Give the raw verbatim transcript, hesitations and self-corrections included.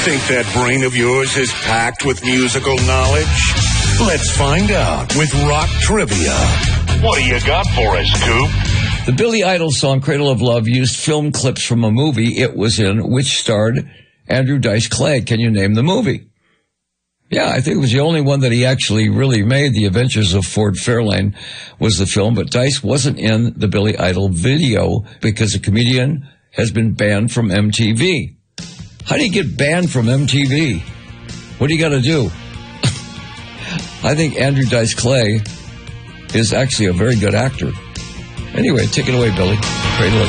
Think that brain of yours is packed with musical knowledge? Let's find out with Rock Trivia. What do you got for us, Coop? The Billy Idol song Cradle of Love used film clips from a movie it was in, which starred Andrew Dice Clay. Can you name the movie? Yeah, I think it was the only one that he actually really made. The Adventures of Ford Fairlane was the film, but Dice wasn't in the Billy Idol video because the comedian has been banned from M T V. How do you get banned from M T V? What do you got to do? I think Andrew Dice Clay is actually a very good actor. Anyway, take it away, Billy. Cradle of